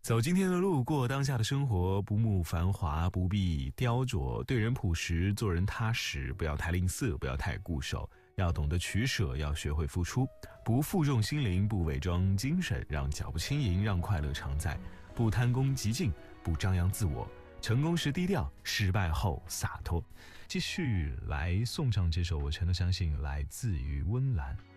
走今天的路，过当下的生活，不慕繁华，不必雕琢，对人朴实，做人踏实，不要太吝啬，不要太固守，要懂得取舍，要学会付出，不负重心灵，不伪装精神，让脚步轻盈，让快乐常在，不贪功极进，不张扬自我，成功时低调，失败后洒脱。继续来送上这首我全都相信来自于温岚。